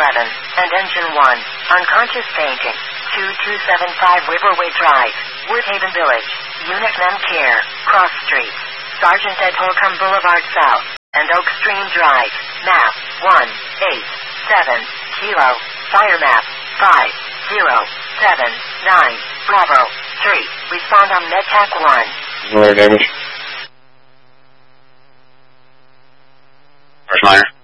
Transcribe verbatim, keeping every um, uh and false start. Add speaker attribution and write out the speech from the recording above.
Speaker 1: eleven, and Engine one, unconscious fainting, two two seven five Riverway Drive, Woodhaven Village, Unit Mem Care, Cross Street, Sergeant Ed Holcomb Boulevard South, and Oak Stream Drive, map, one eight seven, Kilo, fire map, five zero seven nine, Bravo, three, respond on MedTac one.
Speaker 2: Where damage? First minor.